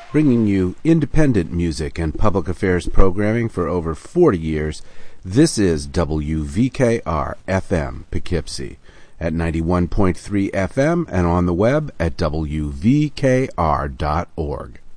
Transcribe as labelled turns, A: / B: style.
A: Bringing you independent music and public affairs programming for over 40 years, this is WVKR-FM Poughkeepsie at 91.3 FM and on the web at wvkr.org.